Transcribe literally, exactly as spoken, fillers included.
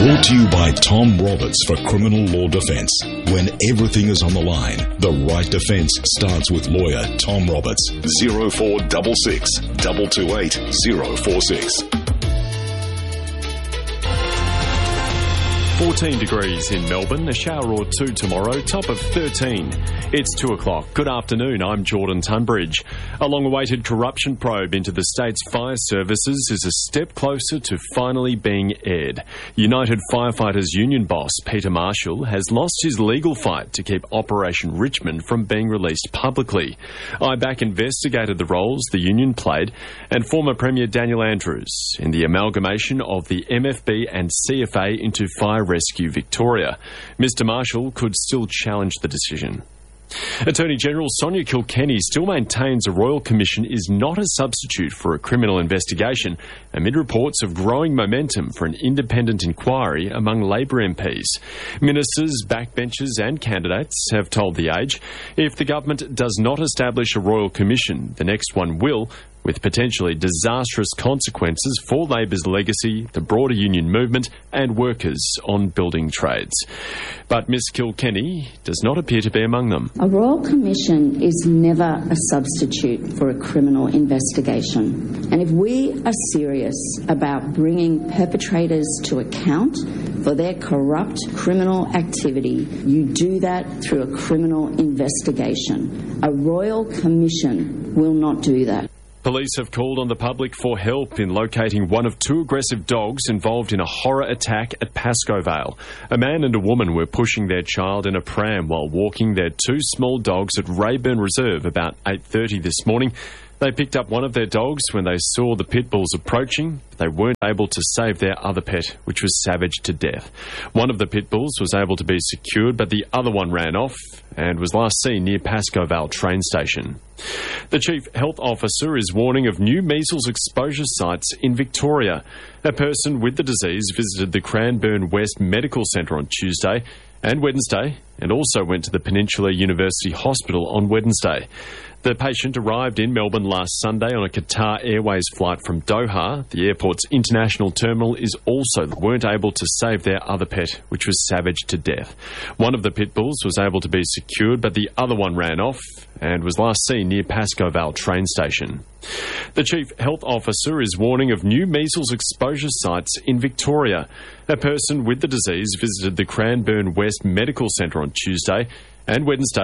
Brought to you by Tom Roberts for Criminal Law Defence. When everything is on the line, the right defence starts with lawyer Tom Roberts. zero four six six, two two eight, zero four six. fourteen degrees in Melbourne, a shower or two tomorrow, top of thirteen. It's two o'clock. Good afternoon, I'm Jordan Tunbridge. A long-awaited corruption probe into the state's fire services is a step closer to finally being aired. United Firefighters Union boss Peter Marshall has lost his legal fight to keep Operation Richmond from being released publicly. I B A C investigated the roles the union played and former Premier Daniel Andrews in the amalgamation of the M F B and C F A into Fire Rescue Victoria. Mister Marshall could still challenge the decision. Attorney General Sonia Kilkenny still maintains a Royal Commission is not a substitute for a criminal investigation amid reports of growing momentum for an independent inquiry among Labor M Ps. Ministers, backbenchers and candidates have told The Age if the government does not establish a Royal Commission, the next one will, with potentially disastrous consequences for Labor's legacy, the broader union movement and workers on building trades. But Miss Kilkenny does not appear to be among them. A Royal Commission is never a substitute for a criminal investigation. And if we are serious about bringing perpetrators to account for their corrupt criminal activity, you do that through a criminal investigation. A Royal Commission will not do that. Police have called on the public for help in locating one of two aggressive dogs involved in a horror attack at Pascoe Vale. A man and a woman were pushing their child in a pram while walking their two small dogs at Rayburn Reserve about eight thirty this morning. They picked up one of their dogs when they saw the pit bulls approaching. They weren't able to save their other pet, which was savaged to death. One of the pit bulls was able to be secured, but the other one ran off and was last seen near Pascoe Vale train station. The Chief Health Officer is warning of new measles exposure sites in Victoria. A person with the disease visited the Cranbourne West Medical Centre on Tuesday and Wednesday, and also went to the Peninsula University Hospital on Wednesday. The patient arrived in Melbourne last Sunday on a Qatar Airways flight from Doha. The airport's international terminal is also weren't able to save their other pet, which was savaged to death. One of the pit bulls was able to be secured, but the other one ran off and was last seen near Pascoe Vale train station. The Chief Health Officer is warning of new measles exposure sites in Victoria. A person with the disease visited the Cranbourne West Medical Centre on Tuesday and Wednesday.